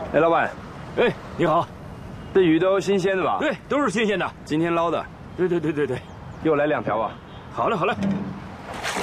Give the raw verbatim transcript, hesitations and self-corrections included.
哎，老板， 哎，你好， 这鱼都新鲜的吧？ 对，都是新鲜的， 今天捞的。 对对对对对， 给我来两条吧。 好嘞好嘞。